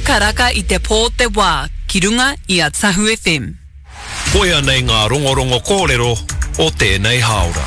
Karaka I te pō te wā, ki runga I a Tahu FM. Koia nei ngā rongorongo kōrero o tēnei haora.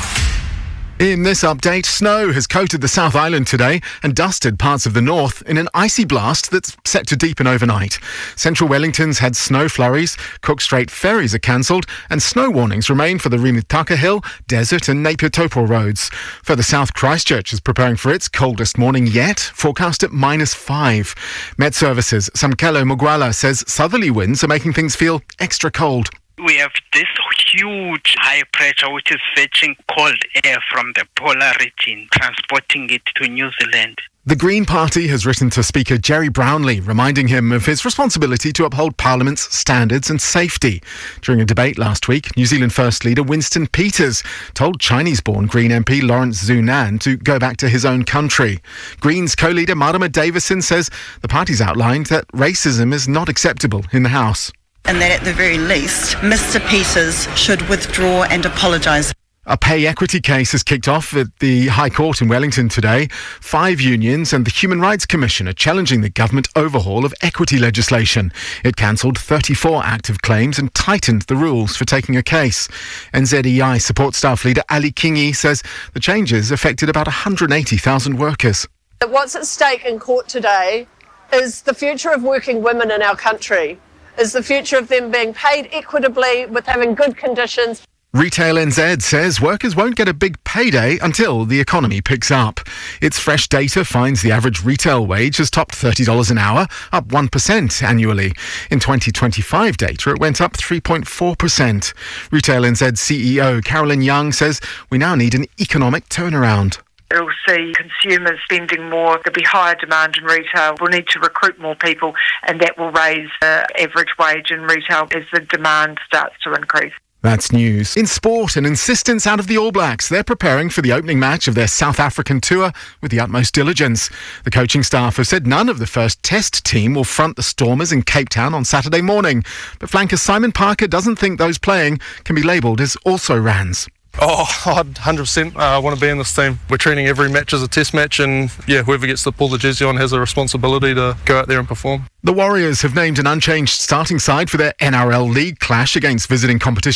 In this update, snow has coated the South Island today and dusted parts of the north in an icy blast that's set to deepen overnight. Central Wellington's had snow flurries, Cook Strait ferries are cancelled, and snow warnings remain for the Rimitaka Hill, Desert and Napier Topol roads. Further south, Christchurch is preparing for its coldest morning yet, forecast at -5. Met Services' Samkelo Mugwala says southerly winds are making things feel extra cold. We have this huge high pressure which is fetching cold air from the polar region, transporting it to New Zealand. The Green Party has written to Speaker Jerry Brownlee, reminding him of his responsibility to uphold Parliament's standards and safety. During a debate last week, New Zealand First Leader Winston Peters told Chinese-born Green MP Lawrence Zunan to go back to his own country. Greens co-leader Marama Davison says the party's outlined that racism is not acceptable in the House. And that at the very least, Mr Peters should withdraw and apologise. A pay equity case has kicked off at the High Court in Wellington today. 5 unions and the Human Rights Commission are challenging the government overhaul of equity legislation. It cancelled 34 active claims and tightened the rules for taking a case. NZEI support staff leader Ali Kingi says the changes affected about 180,000 workers. What's at stake in court today is the future of working women in our country. Is the future of them being paid equitably with having good conditions. Retail NZ says workers won't get a big payday until the economy picks up. Its fresh data finds the average retail wage has topped $30 an hour, up 1% annually. In 2025 data, it went up 3.4%. Retail NZ CEO Carolyn Young says we now need an economic turnaround. It'll see consumers spending more. There'll be higher demand in retail. We'll need to recruit more people, and that will raise the average wage in retail as the demand starts to increase. That's news. In sport, an insistence out of the All Blacks. They're preparing for the opening match of their South African tour with the utmost diligence. The coaching staff have said none of the first test team will front the Stormers in Cape Town on Saturday morning. But flanker Simon Parker doesn't think those playing can be labelled as also-rans. Oh, 100%. I want to be in this team. We're treating every match as a test match, and whoever gets to pull the jersey on has a responsibility to go out there and perform. The Warriors have named an unchanged starting side for their NRL League clash against visiting competition